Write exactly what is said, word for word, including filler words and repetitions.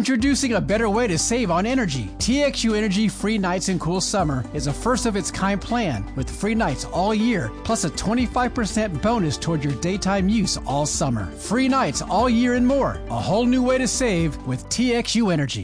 Introducing a better way to save on energy. T X U Energy Free Nights and Cool Summer is a first-of-its-kind plan with free nights all year, plus a twenty-five percent bonus toward your daytime use all summer. Free nights all year and more. A whole new way to save with T X U Energy.